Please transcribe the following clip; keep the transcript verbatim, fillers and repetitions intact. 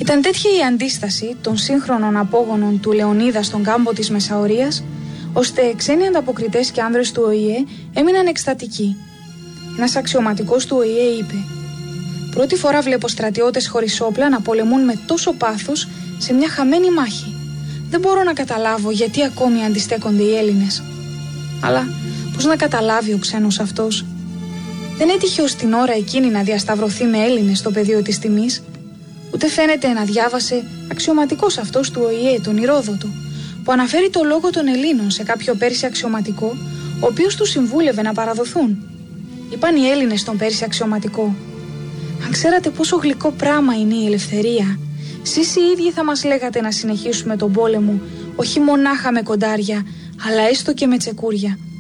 Ήταν τέτοια η αντίσταση των σύγχρονων απόγονων του Λεωνίδα στον κάμπο της Μεσαωρίας, ώστε ξένοι ανταποκριτές και άνδρες του Ο Η Ε έμειναν εκστατικοί. Ένας αξιωματικός του Ο Η Ε είπε: «Πρώτη φορά βλέπω στρατιώτες χωρίς όπλα να πολεμούν με τόσο πάθος σε μια χαμένη μάχη. Δεν μπορώ να καταλάβω γιατί ακόμη αντιστέκονται οι Έλληνες». Αλλά πώς να καταλάβει ο ξένος αυτός? Δεν έτυχε ως την ώρα εκείνη να διασταυρωθεί με Έλληνες στο πεδίο της τιμής. Ούτε φαίνεται να διάβασε αξιωματικός αυτός του Ο Η Ε, τον Ηρόδοτο, που αναφέρει το λόγο των Ελλήνων σε κάποιο Πέρσι αξιωματικό, ο οποίος τους συμβούλευε να παραδοθούν. Είπαν οι Έλληνες στον Πέρσι αξιωματικό: «Αν ξέρατε πόσο γλυκό πράγμα είναι η ελευθερία, εσείς οι ίδιοι θα μας λέγατε να συνεχίσουμε τον πόλεμο, όχι μονάχα με κοντάρια, αλλά έστω και με τσεκούρια».